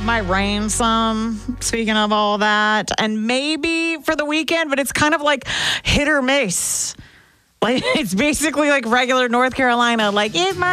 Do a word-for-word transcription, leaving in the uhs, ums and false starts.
might rain some, speaking of all that. And maybe for the weekend, but it's kind of like hit or miss. Like, it's basically like regular North Carolina. Like, it might